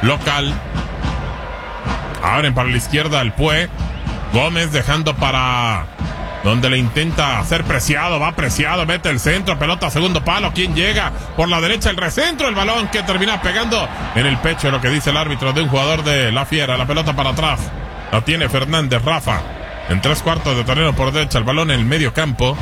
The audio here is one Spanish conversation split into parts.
local. Abren para la izquierda el Pue. Gómez dejando para donde le intenta hacer Preciado. Va Preciado, mete el centro, pelota a segundo palo. ¿Quién llega? Por la derecha el recentro, el balón que termina pegando en el pecho, lo que dice el árbitro, de un jugador de la Fiera. La pelota para atrás. La tiene Fernández Rafa. En 3/4 de terreno por derecha, el balón en el medio campo.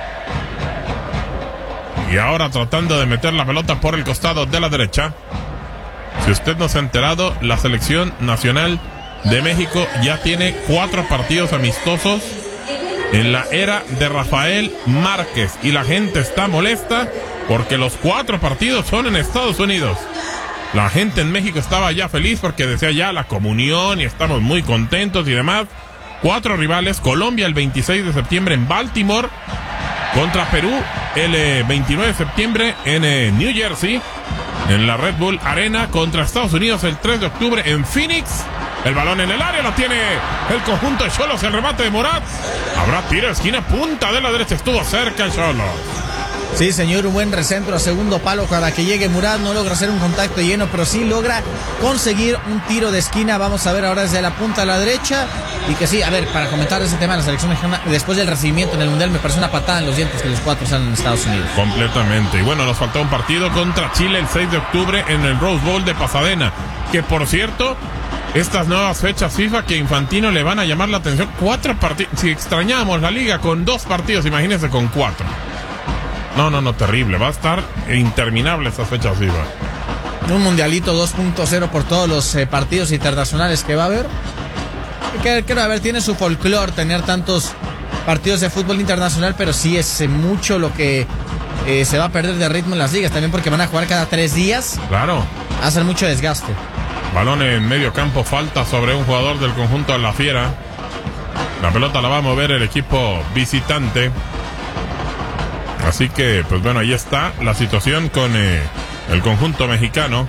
Y ahora tratando de meter la pelota por el costado de la derecha. Si usted no se ha enterado, la selección nacional de México ya tiene 4 partidos amistosos en la era de Rafael Márquez. Y la gente está molesta porque los 4 partidos son en Estados Unidos. La gente en México estaba ya feliz porque decía ya la comunión y estamos muy contentos y demás. 4 rivales: Colombia el 26 de septiembre en Baltimore, contra Perú el 29 de septiembre en New Jersey, en la Red Bull Arena, contra Estados Unidos el 3 de octubre en Phoenix. El balón en el área, lo tiene el conjunto de Xolos, el remate de Morat. Habrá tiro de esquina, punta de la derecha, estuvo cerca el Xolos. Sí, señor, un buen recentro a segundo palo para que llegue Murat. No logra hacer un contacto lleno, pero sí logra conseguir un tiro de esquina. Vamos a ver ahora desde la punta a la derecha. Y que sí, a ver, para comentar ese tema de la selección mexicana, después del recibimiento en el Mundial, me parece una patada en los dientes que los 4 están en Estados Unidos. Completamente. Y bueno, nos faltó un partido contra Chile el 6 de octubre en el Rose Bowl de Pasadena. Que por cierto, estas nuevas fechas FIFA que Infantino le van a llamar la atención. 4 partidos. Si extrañamos la liga con 2 partidos, imagínense con 4. No, terrible. Va a estar interminable estas fechas FIFA. Un mundialito 2.0 por todos los partidos internacionales que va a haber. Que a ver, tiene su folclore tener tantos partidos de fútbol internacional, pero sí es mucho lo que se va a perder de ritmo en las ligas. También porque van a jugar cada 3 días. Claro. Hacen mucho desgaste. Balón en medio campo, falta sobre un jugador del conjunto de la Fiera. La pelota la va a mover el equipo visitante. Así que, pues bueno, ahí está la situación con el conjunto mexicano.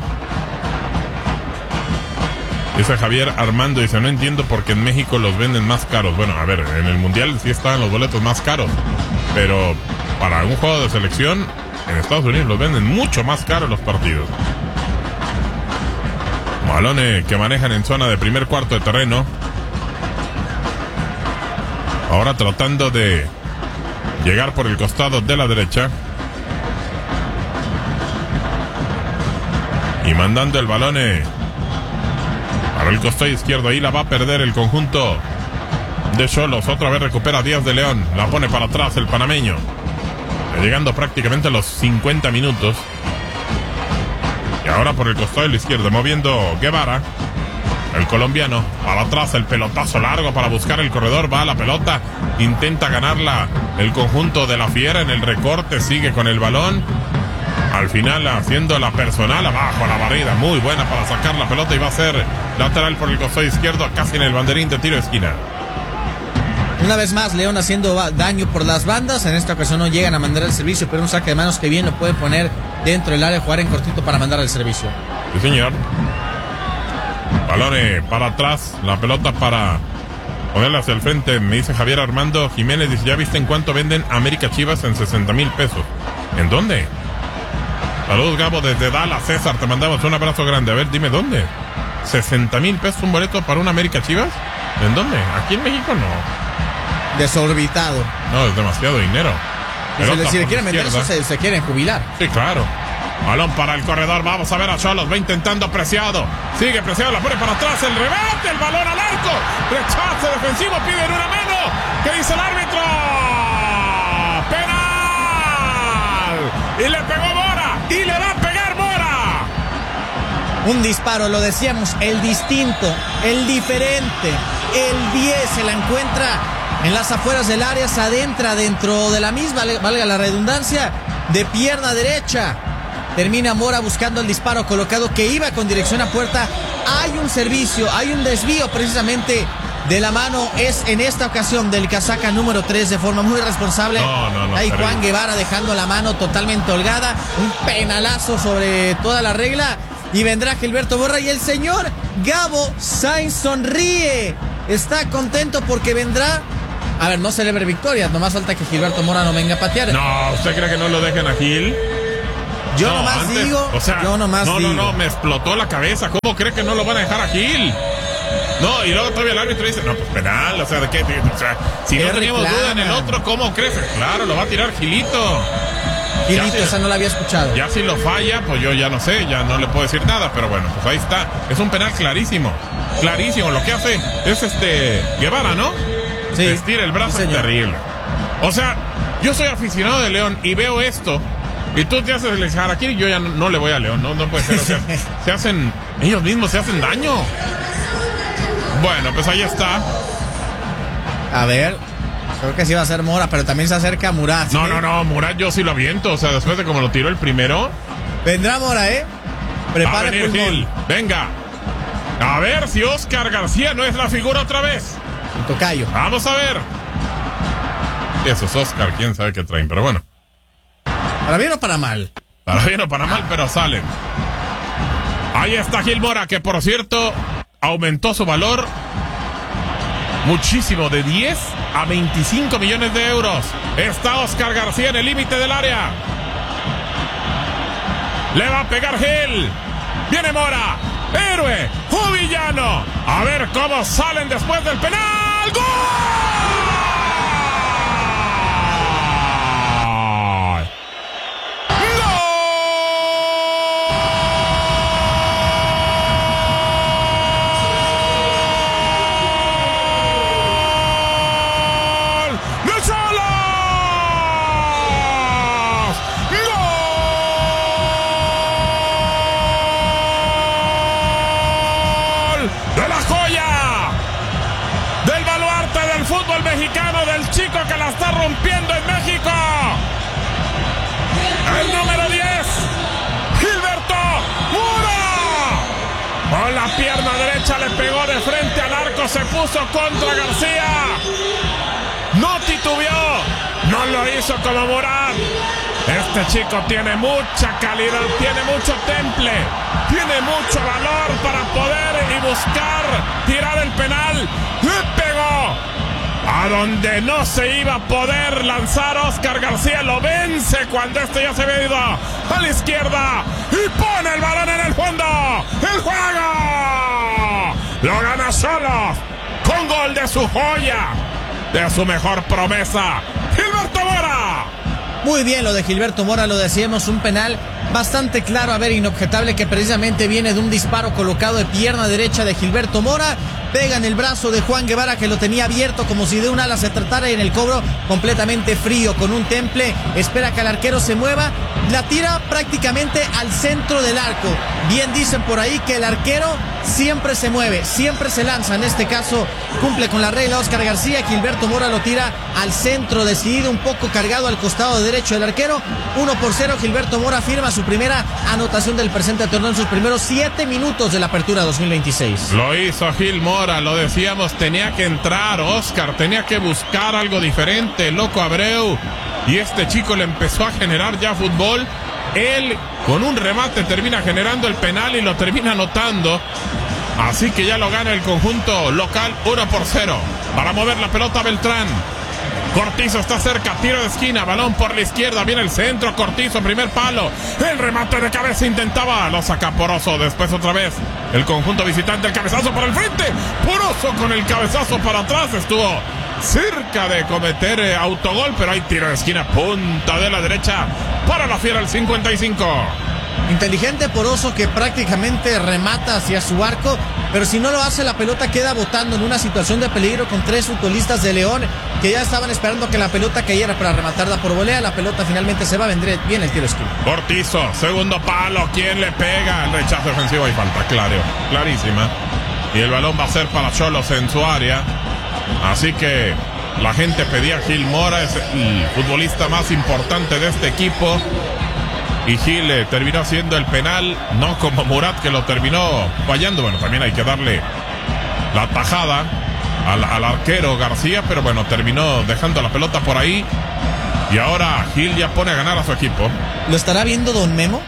Dice Javier Armando, dice, no entiendo por qué en México los venden más caros. Bueno, a ver, en el Mundial sí estaban los boletos más caros, pero para un juego de selección, en Estados Unidos los venden mucho más caros los partidos. Balones que manejan en zona de primer cuarto de terreno. Ahora tratando de llegar por el costado de la derecha. Y mandando el balón para el costado izquierdo. Ahí la va a perder el conjunto de Xolos. Otra vez recupera Díaz de León. La pone para atrás el panameño. Llegando prácticamente a los 50 minutos. Y ahora por el costado de la izquierda, moviendo Guevara, el colombiano. Para atrás el pelotazo largo para buscar el corredor. Va a la pelota. Intenta ganarla el conjunto de la Fiera en el recorte. Sigue con el balón. Al final haciendo la personal abajo a la barrida. Muy buena para sacar la pelota. Y va a ser lateral por el costado izquierdo. Casi en el banderín de tiro de esquina. Una vez más, León haciendo daño por las bandas. En esta ocasión no llegan a mandar el servicio, pero un saque de manos que bien lo puede poner dentro del área, jugar en cortito para mandar el servicio. Sí, señor. Balón para atrás. La pelota para ponerla hacia el frente. Me dice Javier Armando Jiménez. Dice, ¿ya viste en cuánto venden América Chivas? En 60,000 pesos. ¿En dónde? Saludos, Gabo, desde Dallas. César, te mandamos un abrazo grande. A ver, dime, ¿dónde? 60,000 pesos un boleto para una América Chivas. ¿En dónde? Aquí en México no. Desorbitado. No, es demasiado dinero. Si le quieren meter eso, se quieren jubilar. Sí, claro. Balón para el corredor. Vamos a ver a Xolos. Va intentando Preciado. Sigue Preciado. La pone para atrás. El rebate. El balón al arco. Rechace defensivo. Piden una mano. ¿Qué dice el árbitro? ¡Penal! Y le pegó Mora. Y le va a pegar Mora. Un disparo, lo decíamos. El distinto. El diferente. El 10 se la encuentra en las afueras del área, se adentra dentro de la misma, valga la redundancia, de pierna derecha. Termina Mora buscando el disparo colocado que iba con dirección a puerta. Hay un servicio, hay un desvío precisamente de la mano. Es en esta ocasión del casaca número 3 de forma muy responsable. Ahí Juan Guevara dejando la mano totalmente holgada. Un penalazo sobre toda la regla. Y vendrá Gilberto Borra y el señor Gabo Sainz sonríe. Está contento porque vendrá. A ver, no celebre victorias, nomás falta que Gilberto Mora no venga a patear. No, ¿usted cree que no lo dejen a Gil? Yo nomás digo. No, me explotó la cabeza. ¿Cómo cree que no lo van a dejar a Gil? No, y luego todavía el árbitro dice, no, pues penal, o sea, ¿de qué? O sea, si no teníamos duda en el otro, ¿cómo crees? Claro, lo va a tirar Gilito. Gilito, esa no la había escuchado. Ya si lo falla, pues yo ya no sé, ya no le puedo decir nada, pero bueno, pues ahí está. Es un penal clarísimo, lo que hace es Guevara, ¿no? Sí. Estira el brazo, es terrible. O sea, yo soy aficionado de León y veo esto, y tú te haces el harakiri, yo ya no le voy a León, no puede ser, o sea, ellos mismos se hacen daño. Bueno, pues ahí está. A ver, creo que sí va a ser Mora, pero también se acerca Murat. ¿Sí? No, Murat yo sí lo aviento, o sea, después de como lo tiró el primero. Vendrá Mora, Prepara el pulmón. Venga. A ver si Oscar García no es la figura otra vez. El tocayo. Vamos a ver. Eso es Oscar, quién sabe qué traen, pero bueno. ¿Para bien o para mal? Para bien o para mal, pero salen. Ahí está Gil Mora, que por cierto aumentó su valor muchísimo, de 10 a 25 millones de euros. Está Oscar García en el límite del área. Le va a pegar Gil. Viene Mora. Héroe o villano. A ver cómo salen después del penal. ¡Gol! Fútbol mexicano, del chico que la está rompiendo en México. El número 10, Gilberto Mora. Con la pierna derecha le pegó de frente al arco, se puso contra García. No titubeó, no lo hizo como Murat. Este chico tiene mucha calidad, tiene mucho temple, tiene mucho valor para poder y buscar tirar el penal. Le pegó a donde no se iba a poder lanzar. Oscar García lo vence cuando ya se había ido a la izquierda y pone el balón en el fondo. ¡El juego! Lo gana solo con gol de su joya, de su mejor promesa, Gilberto Mora. Muy bien lo de Gilberto Mora, lo decíamos, un penal bastante claro, a ver, inobjetable, que precisamente viene de un disparo colocado de pierna derecha de Gilberto Mora. Pega en el brazo de Juan Guevara, que lo tenía abierto como si de un ala se tratara, y en el cobro completamente frío, con un temple, espera que el arquero se mueva, la tira prácticamente al centro del arco. Bien dicen por ahí que el arquero siempre se mueve, siempre se lanza. En este caso cumple con la regla Oscar García. Gilberto Mora lo tira al centro, decidido, un poco cargado al costado derecho del arquero. 1-0, Gilberto Mora firma su primera anotación del presente torneo en sus primeros 7 minutos de la apertura 2026. Lo hizo Gil Mora, lo decíamos, tenía que entrar Oscar, tenía que buscar algo diferente, Loco Abreu, y este chico le empezó a generar ya fútbol. Él con un remate termina generando el penal y lo termina anotando. Así que ya lo gana el conjunto local 1-0. Para mover la pelota Beltrán. Cortizo está cerca, tiro de esquina, balón por la izquierda, viene el centro, Cortizo, primer palo, el remate de cabeza intentaba, lo saca Poroso, después otra vez el conjunto visitante, el cabezazo por el frente, Poroso con el cabezazo para atrás, estuvo cerca de cometer autogol, pero hay tiro de esquina, punta de la derecha para la Fiera, el 55. Inteligente Poroso, que prácticamente remata hacia su arco, pero si no lo hace, la pelota queda botando en una situación de peligro con 3 futbolistas de León que ya estaban esperando que la pelota cayera para rematarla por volea. La pelota finalmente se va, vendré bien el tiro esquina. Cortizo, segundo palo, ¿quién le pega? El rechazo ofensivo y falta, clarísima. Y el balón va a ser para Xolos en su área. Así que la gente pedía a Gil Mora, es el futbolista más importante de este equipo. Y Gil terminó haciendo el penal, no como Murat, que lo terminó fallando. Bueno, también hay que darle la tajada al arquero García, pero bueno, terminó dejando la pelota por ahí. Y ahora Gil ya pone a ganar a su equipo. ¿Lo estará viendo don Memo?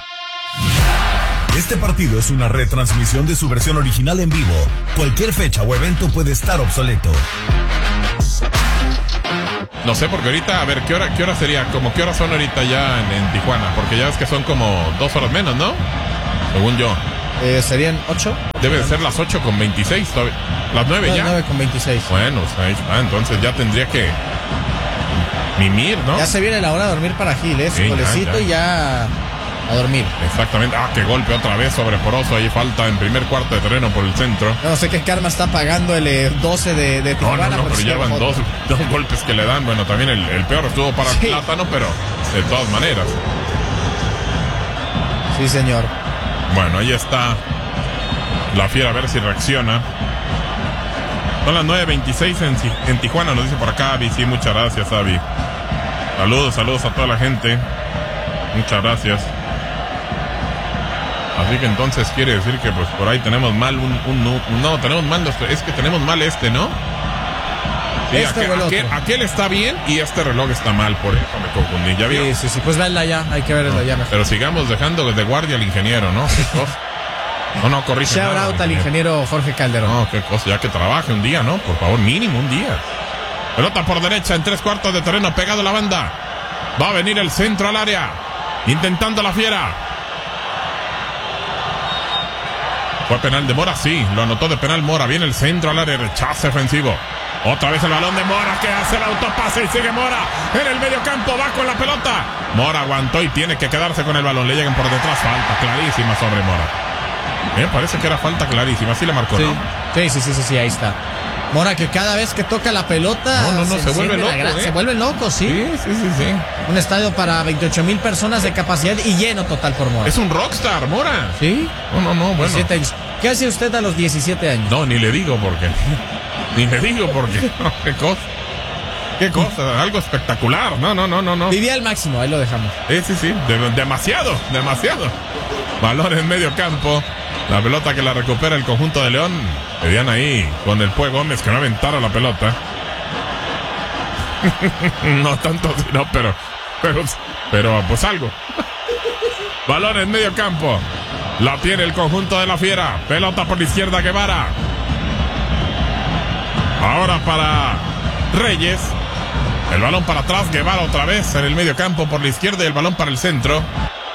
Este partido es una retransmisión de su versión original en vivo. Cualquier fecha o evento puede estar obsoleto. No sé, porque ahorita, a ver, ¿qué hora sería? Como qué horas son ahorita ya en Tijuana, porque ya ves que son como 2 horas menos, ¿no? Según yo. Serían 8. Debe ser las 8:26 todavía. Las 9 No, ya. 9:26. Bueno, entonces ya tendría que mimir, ¿no? Ya se viene la hora de dormir para Gil, Sí, su golecito y ya a dormir. Exactamente. Qué golpe otra vez sobre Poroso. Ahí falta en primer cuarto de terreno por el centro. No sé qué karma está pagando el 12 de Tijuana. No, pero ya van dos golpes que le dan. Bueno, también el peor estuvo para Plátano, pero de todas maneras. Sí, señor. Bueno, ahí está la Fiera, a ver si reacciona. Son las 9:26 en Tijuana, nos dice por acá Avi. Sí, muchas gracias, Avi. Saludos a toda la gente. Muchas gracias. Así que entonces quiere decir que pues por ahí tenemos mal no, tenemos mal, es que tenemos mal ¿no? Sí, aquel está bien y este reloj está mal, por eso me confundí. ¿Ya vio? Sí, pues verla ya, hay que verla ya mejor. Pero sigamos dejando de guardia al ingeniero, ¿no? ¿Qué cosa? No, corrige nada. Shout out al ingeniero Jorge Calderón. No, qué cosa, ya que trabaje un día, ¿no? Por favor, mínimo un día. Pelota por derecha en 3/4 de terreno, pegado a la banda. Va a venir el centro al área, intentando la Fiera. ¿Fue penal de Mora? Sí, lo anotó de penal Mora. Viene el centro al área, rechazo defensivo. Otra vez el balón de Mora que hace el autopase y sigue Mora en el medio campo, va con la pelota. Mora aguantó y tiene que quedarse con el balón. Le llegan por detrás, falta clarísima sobre Mora. Me parece que era falta clarísima, así le marcó, sí. ¿no? Sí, ahí está. Mora que cada vez que toca la pelota se vuelve loco, se vuelve loco, sí. Sí. Un estadio para 28,000 personas de capacidad y lleno total por Mora. Es un rockstar, Mora. Sí. No, bueno. 17 años. ¿Qué hace usted a los 17 años? No, ni le digo por qué. No, qué cosa, algo espectacular. No. Vivía al máximo, ahí lo dejamos. Sí, demasiado. Balón en medio campo. La pelota que la recupera el conjunto de León. Pedían ahí con el Pue Gómez que no aventara la pelota. No tanto, no, pero pues algo. Balón en medio campo. La tiene el conjunto de la Fiera. Pelota por la izquierda, Guevara. Ahora para Reyes. El balón para atrás, Guevara otra vez en el medio campo por la izquierda y el balón para el centro.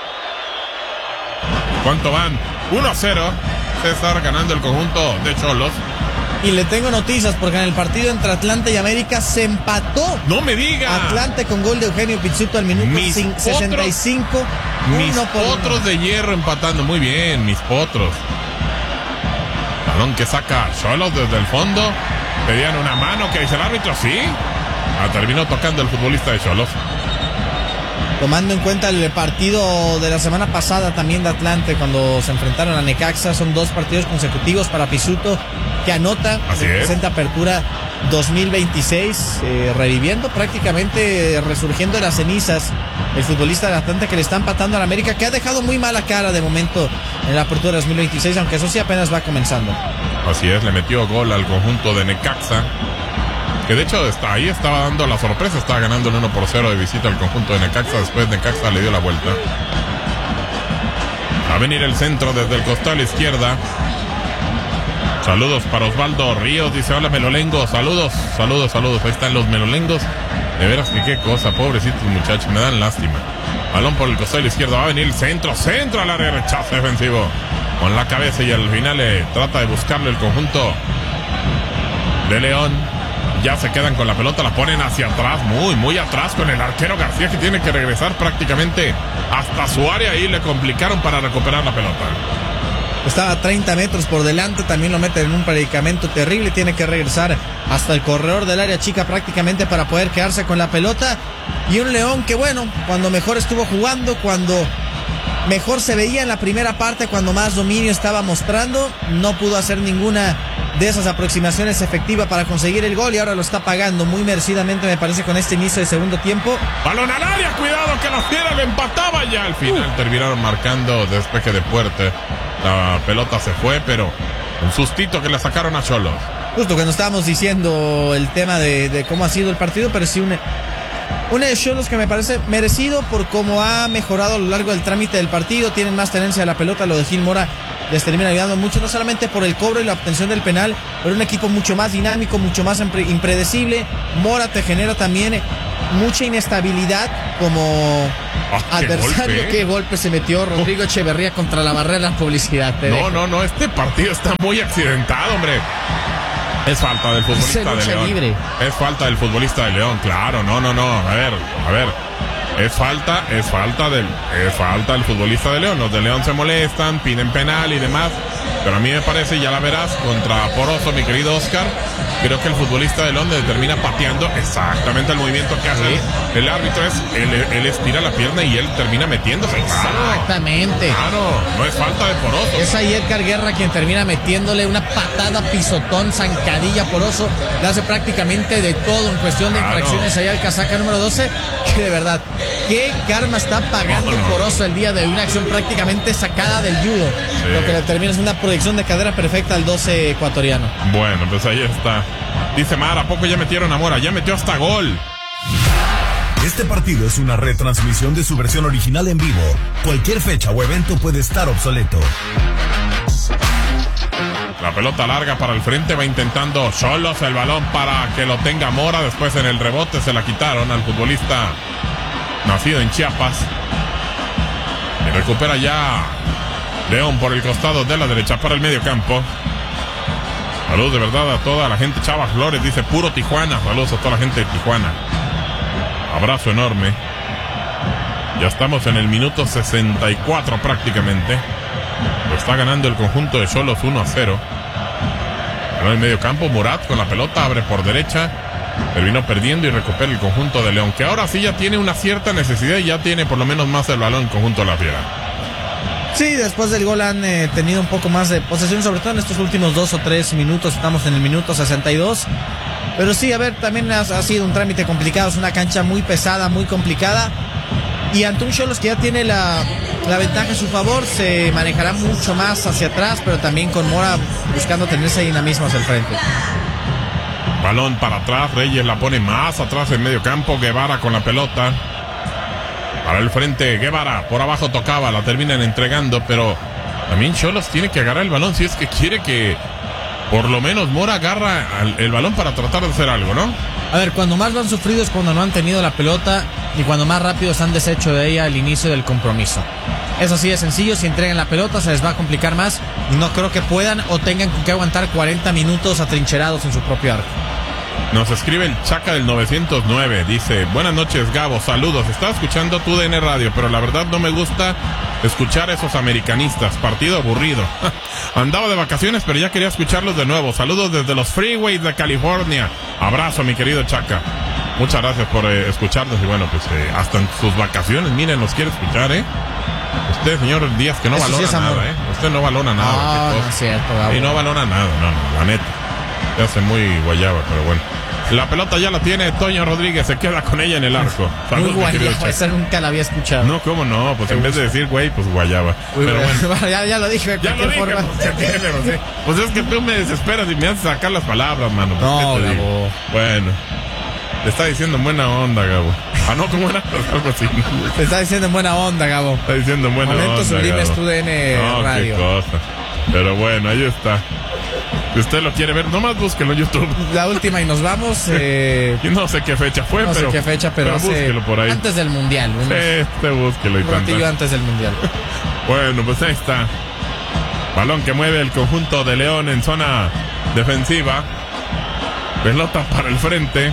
¿Cuánto van? 1-0. César ganando el conjunto de Xolos. Y le tengo noticias porque en el partido entre Atlante y América se empató. ¡No me diga! Atlante con gol de Eugenio Pizzuto al minuto 65. Mis potros de hierro empatando. Muy bien, mis potros. Balón que saca Xolos desde el fondo. Pedían una mano que dice el árbitro, sí. Terminó tocando el futbolista de Xolos. Tomando en cuenta el partido de la semana pasada también de Atlante cuando se enfrentaron a Necaxa, son 2 partidos consecutivos para Pizzuto que anota. Así presenta apertura 2026, reviviendo prácticamente, resurgiendo de las cenizas el futbolista de Atlante que le está empatando al América, que ha dejado muy mala cara de momento en la apertura 2026, aunque eso sí apenas va comenzando. Así es, le metió gol al conjunto de Necaxa, que de hecho ahí estaba dando la sorpresa, estaba ganando el 1-0 de visita al conjunto de Necaxa. Después Necaxa le dio la vuelta. Va a venir el centro desde el costado a la izquierda. Saludos para Osvaldo Ríos, dice hola Melolengo. Saludos. Ahí están los Melolengos. De veras que qué cosa, pobrecitos muchachos, me dan lástima. Balón por el costado a la izquierda, va a venir el centro al área, rechazo defensivo con la cabeza y al final trata de buscarlo el conjunto de León. Ya se quedan con la pelota, la ponen hacia atrás, muy atrás, con el arquero García que tiene que regresar prácticamente hasta su área y le complicaron para recuperar la pelota. Estaba a 30 metros por delante, también lo meten en un predicamento terrible, tiene que regresar hasta el corredor del área chica prácticamente para poder quedarse con la pelota. Y un León que bueno, cuando mejor estuvo jugando, cuando mejor se veía en la primera parte, cuando más dominio estaba mostrando, no pudo hacer ninguna de esas aproximaciones efectivas para conseguir el gol y ahora lo está pagando muy merecidamente, me parece, con este inicio de segundo tiempo. Balón al área, cuidado que la Fiera le empataba ya al final. Terminaron marcando despeje de Puerte. La pelota se fue, pero un sustito que le sacaron a Xolos. Justo cuando estábamos diciendo el tema de cómo ha sido el partido, pero sí un de Xolos que me parece merecido por cómo ha mejorado a lo largo del trámite del partido. Tienen más tenencia de la pelota, lo de Gil Mora les termina ayudando mucho, no solamente por el cobro y la obtención del penal, pero un equipo mucho más dinámico, mucho más impredecible. Mora te genera también mucha inestabilidad como adversario. Qué golpe se metió Rodrigo Echeverría contra la barrera publicidad. No, este partido está muy accidentado, hombre. Es falta del futbolista de León. Libre. Es falta del futbolista de León, claro. No. A ver. Es falta del futbolista de León. Los de León se molestan, piden penal y demás. Pero a mí me parece, ya la verás, contra Poroso, mi querido Oscar. Creo que el futbolista de León le termina pateando exactamente el movimiento que hace el árbitro. Él estira la pierna y él termina metiéndose. Exactamente. Claro, no es falta de Poroso. Es ahí Edgar Guerra quien termina metiéndole una patada, pisotón, zancadilla. Poroso le hace prácticamente de todo en cuestión de infracciones allá al casaca número 12. Que de verdad, qué karma está pagando Poroso el día de una acción prácticamente sacada del judo. Sí. Lo que le termina es una proyección de cadera perfecta al 12 ecuatoriano. Bueno, pues ahí está. Dice Mar, ¿a poco ya metieron a Mora? Ya metió hasta gol. Este partido es una retransmisión de su versión original en vivo. Cualquier fecha o evento puede estar obsoleto. La pelota larga para el frente, va intentando Xolos el balón para que lo tenga Mora. Después en el rebote se la quitaron al futbolista nacido en Chiapas. Y recupera ya León por el costado de la derecha para el medio campo. Saludos de verdad a toda la gente. Chava Flores dice puro Tijuana. Saludos a toda la gente de Tijuana. Abrazo enorme. Ya estamos en el minuto 64 prácticamente. Lo está ganando el conjunto de Xolos 1-0. En el medio campo Murat con la pelota, abre por derecha. Terminó perdiendo y recupera el conjunto de León, que ahora sí ya tiene una cierta necesidad y ya tiene por lo menos más el balón el conjunto de la Fiera. Sí, después del gol han tenido un poco más de posesión, sobre todo en estos últimos 2 o 3 minutos. Estamos en el minuto 62. Pero sí, a ver, también ha sido un trámite complicado. Es una cancha muy pesada, muy complicada. Y ante un Xolos que ya tiene la ventaja a su favor, se manejará mucho más hacia atrás, pero también con Mora buscando tener ese dinamismo hacia el frente. Balón para atrás, Reyes la pone más atrás en medio campo. Guevara con la pelota. Para el frente, Guevara, por abajo tocaba, la terminan entregando, pero también Xolos tiene que agarrar el balón si es que quiere que por lo menos Mora agarra el balón para tratar de hacer algo, ¿no? A ver, cuando más lo han sufrido es cuando no han tenido la pelota y cuando más rápido se han deshecho de ella al inicio del compromiso. Es así de sencillo, si entregan la pelota se les va a complicar más y no creo que puedan o tengan que aguantar 40 minutos atrincherados en su propio arco. Nos escribe el Chaca del 909, dice, buenas noches Gabo, saludos, estaba escuchando tu DN Radio, pero la verdad no me gusta escuchar a esos americanistas, partido aburrido. Andaba de vacaciones, pero ya quería escucharlos de nuevo. Saludos desde los freeways de California. Abrazo, mi querido Chaca. Muchas gracias por escucharnos y bueno, pues hasta en sus vacaciones, miren, nos quiere escuchar, Usted, señor Díaz, que no valora nada, Usted no valora nada. No es cierto, Gabo. Y no valora nada, no, la neta. Se hace muy guayaba, pero bueno. La pelota ya la tiene Toño Rodríguez, se queda con ella en el arco. Muy guayaba, esa nunca la había escuchado. No, ¿cómo no? Pues en vez de decir güey, pues guayaba. Pero bueno. ya lo dije de cualquier forma. Pues es que tú me desesperas y me haces sacar las palabras, mano. No, Gabo. Bueno. Te está diciendo en buena onda, Gabo. No, ¿cómo era? Algo así. Te está diciendo en buena onda, Gabo. Está diciendo en buena onda, Momentos sublimes tu DN Radio. Qué cosa. Pero bueno, ahí está. Si usted lo quiere ver, nomás búsquelo en YouTube. La última y nos vamos. Yo no sé qué fecha fue, pero búsquelo por ahí. Antes del Mundial. Búsquelo y un ratillo antes del Mundial. Bueno, pues ahí está. Balón que mueve el conjunto de León en zona defensiva. Pelota para el frente.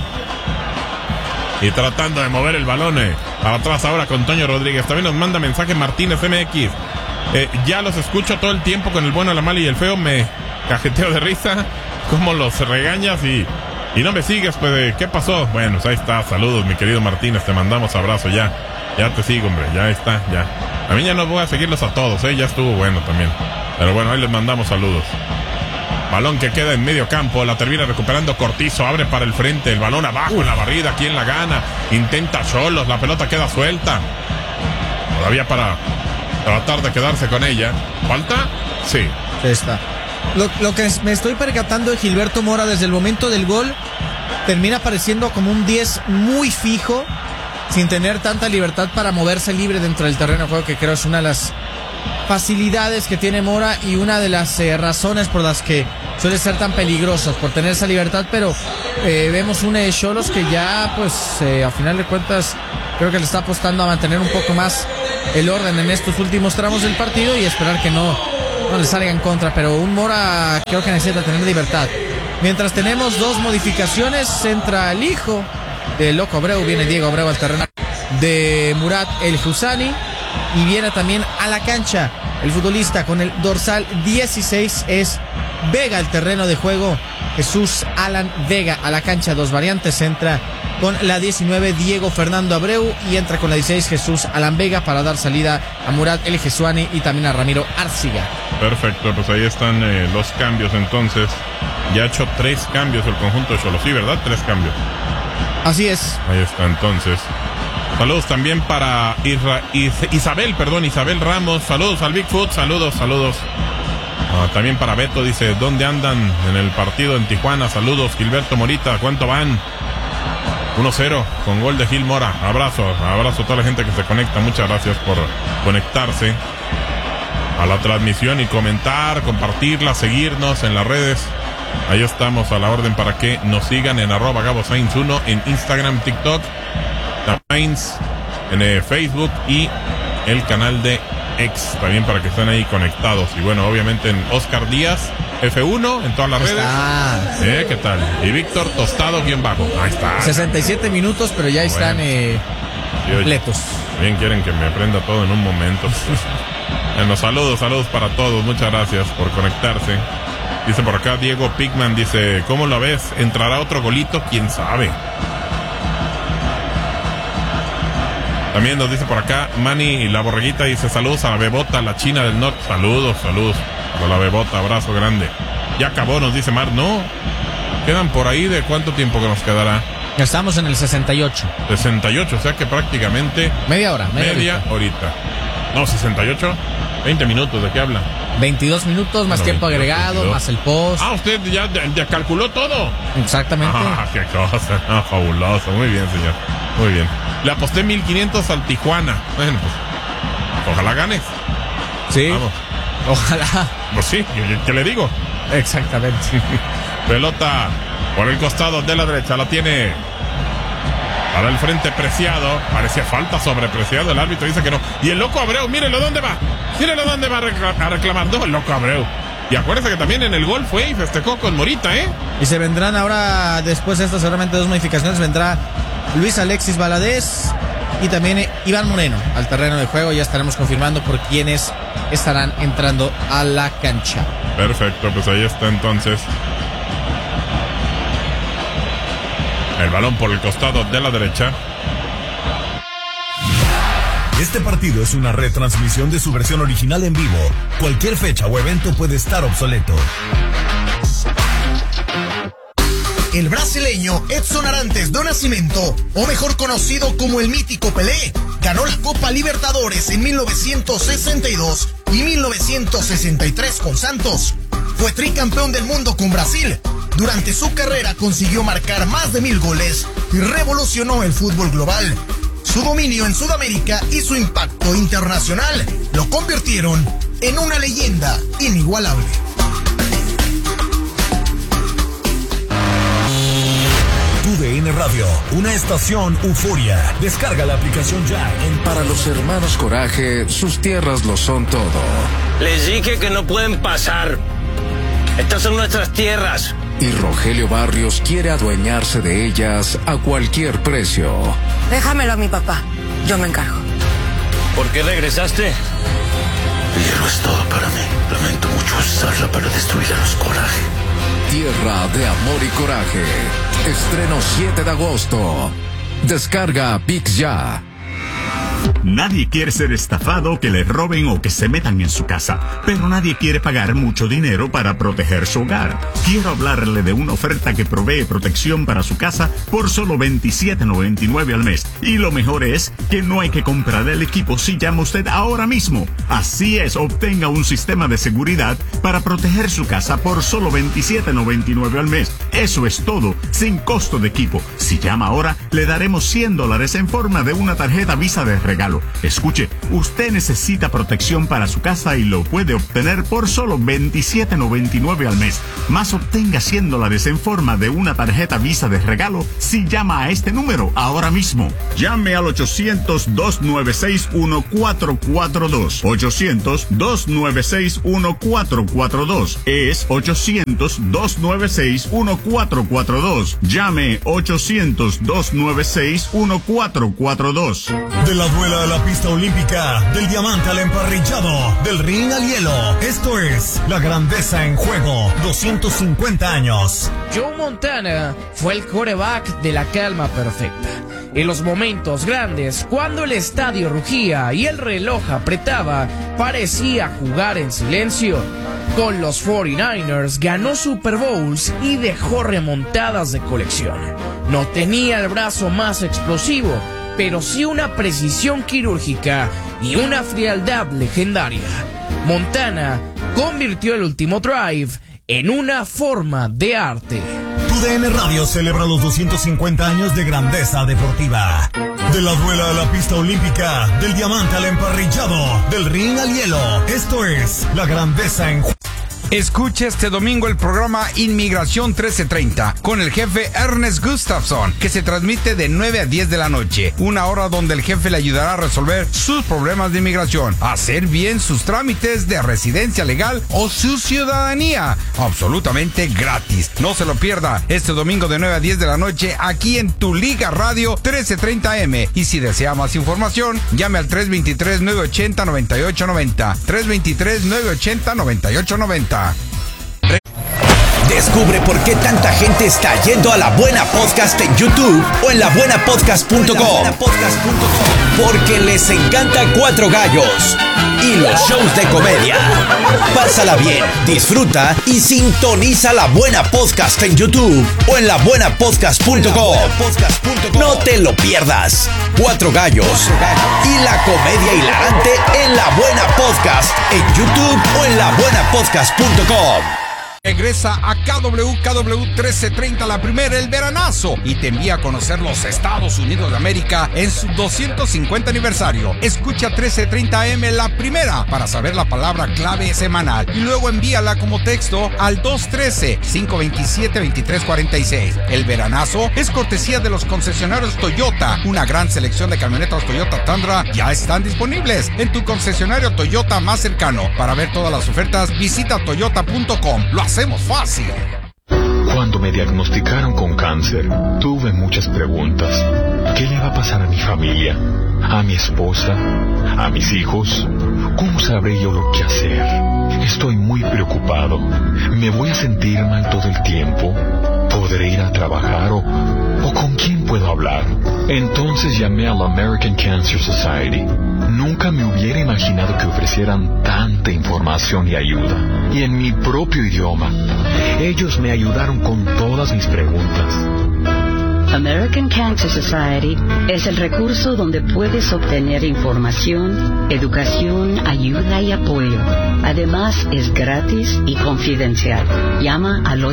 Y tratando de mover el balón para atrás ahora con Toño Rodríguez. También nos manda mensaje Martínez MX. Ya los escucho todo el tiempo con el bueno, la mala y el feo. Me cajeteo de risa. Cómo los regañas y no me sigues, pues, ¿qué pasó? Bueno, pues ahí está. Saludos, mi querido Martínez. Te mandamos abrazo ya. Ya te sigo, hombre. Ya está, ya. A mí ya no voy a seguirlos a todos, ya estuvo bueno también. Pero bueno, ahí les mandamos saludos. Balón que queda en medio campo, la termina recuperando Cortizo, abre para el frente, el balón abajo en la barrida, ¿quién la gana? Intenta Xolos, la pelota queda suelta. Todavía para tratar de quedarse con ella. ¿Falta? Sí. Está. Lo que me estoy percatando de Gilberto Mora desde el momento del gol, termina pareciendo como un 10 muy fijo, sin tener tanta libertad para moverse libre dentro del terreno de juego, que creo es una de las facilidades que tiene Mora y una de las razones por las que suele ser tan peligrosos, por tener esa libertad, pero vemos un Xolos que ya pues a final de cuentas creo que le está apostando a mantener un poco más el orden en estos últimos tramos del partido y esperar que no le salga en contra, pero un Mora creo que necesita tener libertad. Mientras tenemos dos modificaciones, entra el hijo de Loco Abreu, viene Diego Abreu al terreno de Murat El Husani y viene también a la cancha el futbolista con el dorsal 16 es Vega, el terreno de juego Jesús Alan Vega a la cancha, dos variantes, entra con la 19 Diego Fernando Abreu y entra con la 16 Jesús Alan Vega para dar salida a Murat El Husani y también a Ramiro Arciga. Perfecto, pues ahí están los cambios entonces. Ya ha hecho 3 cambios el conjunto de Xolos, sí, ¿verdad? 3 cambios. Así es. Ahí está entonces. Saludos también para Isabel Ramos. Saludos al Bigfoot, saludos. También para Beto, dice, ¿dónde andan en el partido en Tijuana? Saludos, Gilberto Morita, ¿cuánto van? 1-0 con gol de Gil Mora. Abrazo a toda la gente que se conecta. Muchas gracias por conectarse a la transmisión y comentar, compartirla, seguirnos en las redes. Ahí estamos a la orden para que nos sigan en @GaboSainz1 en Instagram, TikTok, Sainz en Facebook y el canal de X también para que estén ahí conectados. Y bueno, obviamente en Oscar Díaz F1 en todas las redes. ¿Qué tal? Y Víctor Tostado _. Ahí está. 67 minutos, pero ya están completos. Bien quieren que me aprenda todo en un momento. Bueno, saludos para todos. Muchas gracias por conectarse. Dice por acá Diego Pigman, dice, ¿cómo lo ves? ¿Entrará otro golito? ¿Quién sabe? También nos dice por acá Manny La Borreguita, dice, saludos a la Bebota, la China del Norte. Saludos a la Bebota, abrazo grande. Ya acabó, nos dice Mar. No, quedan por ahí. ¿De cuánto tiempo que nos quedará? Estamos en el 68. 68, o sea que prácticamente media hora. Media horita. No, 68, 20 minutos, ¿de qué habla? 22 minutos, más tiempo agregado, 22. Más el post. Usted ya calculó todo. Exactamente. Qué cosa, fabuloso. Muy bien, señor. Muy bien. Le aposté 1,500 al Tijuana. Bueno, pues, ojalá ganes. Sí. Vamos. Ojalá. Pues sí, ¿qué le digo? Exactamente. Pelota por el costado de la derecha, la tiene para el frente Preciado. Parecía falta sobre Preciado, el árbitro dice que no. Y el Loco Abreu, mírenlo dónde va a reclamar. No, el Loco Abreu. Y acuérdense que también en el gol fue y festejó con Morita, Y se vendrán ahora, después de estas seguramente 2 modificaciones, vendrá Luis Alexis Valadez y también Iván Moreno al terreno de juego. Ya estaremos confirmando por quiénes estarán entrando a la cancha. Perfecto, pues ahí está entonces el balón por el costado de la derecha. Este partido es una retransmisión de su versión original en vivo. Cualquier fecha o evento puede estar obsoleto. El brasileño Edson Arantes do Nascimento, o mejor conocido como el mítico Pelé, ganó la Copa Libertadores en 1962 y 1963 con Santos. Fue tricampeón del mundo con Brasil. Durante su carrera consiguió marcar más de 1,000 goles y revolucionó el fútbol global. Su dominio en Sudamérica y su impacto internacional lo convirtieron en una leyenda inigualable. TUDN Radio, una estación euforia. Descarga la aplicación ya. Para los hermanos Coraje, sus tierras lo son todo. Les dije que no pueden pasar. Estas son nuestras tierras. Y Rogelio Barrios quiere adueñarse de ellas a cualquier precio. Déjamelo a mi papá, yo me encargo. ¿Por qué regresaste? El hierro es todo para mí. Lamento mucho usarla para destruir a los Coraje. Tierra de Amor y Coraje. Estreno 7 de agosto. Descarga VIX ya. Nadie quiere ser estafado, que le roben o que se metan en su casa, pero nadie quiere pagar mucho dinero para proteger su hogar. Quiero hablarle de una oferta que provee protección para su casa por solo $27.99 al mes. Y lo mejor es que no hay que comprar el equipo si llama usted ahora mismo. Así es, obtenga un sistema de seguridad para proteger su casa por solo $27.99 al mes. Eso es todo, sin costo de equipo. Si llama ahora, le daremos $100 en forma de una tarjeta Visa de regalo. regalo. Escuche, usted necesita protección para su casa y lo puede obtener por solo $27.99 al mes. Más obtenga haciéndolas en forma de una tarjeta Visa de regalo si llama a este número ahora mismo. Llame al 800-296-1442. 800-296-1442. Es 800-296-1442. Llame 800-296-1442. De la duela a la pista olímpica, del diamante al emparrillado, del ring al hielo. Esto es La Grandeza en Juego, 250 años. Joe Montana fue el quarterback de la calma perfecta. En los momentos grandes, cuando el estadio rugía y el reloj apretaba, parecía jugar en silencio. Con los 49ers ganó Super Bowls y dejó remontadas de colección. No tenía el brazo más explosivo, pero sí una precisión quirúrgica y una frialdad legendaria. Montana convirtió el último drive en una forma de arte. TUDN Radio celebra los 250 años de grandeza deportiva. De la duela a la pista olímpica, del diamante al emparrillado, del ring al hielo. Esto es La Grandeza en Juego. Escucha este domingo el programa Inmigración 1330 con el jefe Ernest Gustafson, que se transmite de 9 a 10 de la noche. Una hora donde el jefe le ayudará a resolver sus problemas de inmigración, a hacer bien sus trámites de residencia legal o su ciudadanía. Absolutamente gratis. No se lo pierda este domingo de 9 a 10 de la noche aquí en Tu Liga Radio 1330M. Y si desea más información, llame al 323-980-9890. 323-980-9890. Descubre por qué tanta gente está yendo a La Buena Podcast en YouTube o en labuenapodcast.com. Porque les encanta Cuatro Gallos y los shows de comedia. Pásala bien, disfruta y sintoniza La Buena Podcast en YouTube o en labuenapodcast.com. No te lo pierdas. Cuatro Gallos y la comedia hilarante en La Buena Podcast en YouTube o en labuenapodcast.com. Regresa a KW 1330 la primera, el veranazo, y te envía a conocer los Estados Unidos de América en su 250 aniversario. Escucha 1330M la primera para saber la palabra clave semanal y luego envíala como texto al 213-527-2346. El veranazo es cortesía de los concesionarios Toyota. Una gran selección de camionetas Toyota Tundra ya están disponibles en tu concesionario Toyota más cercano. Para ver todas las ofertas, visita toyota.com. Lo hacemos fácil. Cuando me diagnosticaron con cáncer, tuve muchas preguntas. ¿Qué le va a pasar a mi familia? ¿A mi esposa? ¿A mis hijos? ¿Cómo sabré yo lo que hacer? Estoy muy preocupado. ¿Me voy a sentir mal todo el tiempo? ¿Podré ir a trabajar o con quién puedo hablar? Entonces llamé a la American Cancer Society. Nunca me hubiera imaginado que ofrecieran tanta información y ayuda, y en mi propio idioma. Ellos me ayudaron con todas mis preguntas. American Cancer Society es el recurso donde puedes obtener información, educación, ayuda y apoyo. Además, es gratis y confidencial. Llama al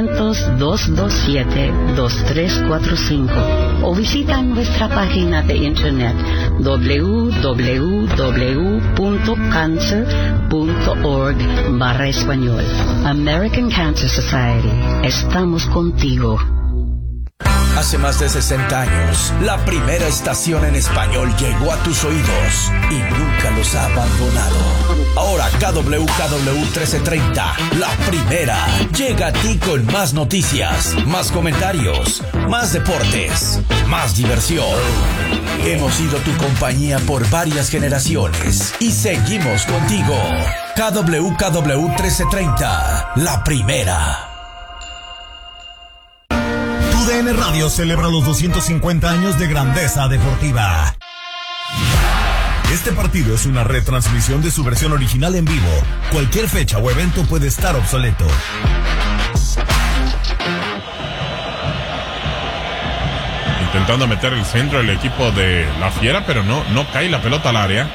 800-227-2345 o visita nuestra página de internet www.cancer.org/español. American Cancer Society. Estamos contigo. Hace más de 60 años, la primera estación en español llegó a tus oídos y nunca los ha abandonado. Ahora KW 1330, la primera, llega a ti con más noticias, más comentarios, más deportes, más diversión. Hemos sido tu compañía por varias generaciones y seguimos contigo. KW 1330, la primera. TUDN Radio celebra los 250 años de grandeza deportiva. Este partido es una retransmisión de su versión original en vivo. Cualquier fecha o evento puede estar obsoleto. Intentando meter el centro el equipo de la Fiera, pero no cae la pelota al área.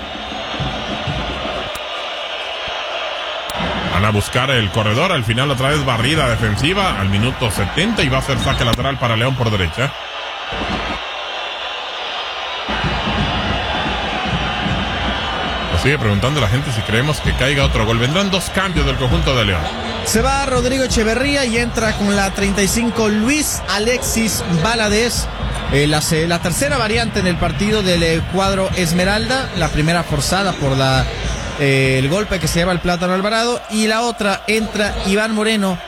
Van a buscar el corredor, al final otra vez barrida defensiva al minuto 70 y va a ser saque lateral para León por derecha. Sigue preguntando la gente si creemos que caiga otro gol. Vendrán 2 cambios del conjunto de León. Se va Rodrigo Echeverría y entra con la 35 Luis Alexis Valadez. La tercera variante en el partido del cuadro Esmeralda. La primera forzada por el golpe que se lleva el Plátano Alvarado. Y la otra entra Iván Moreno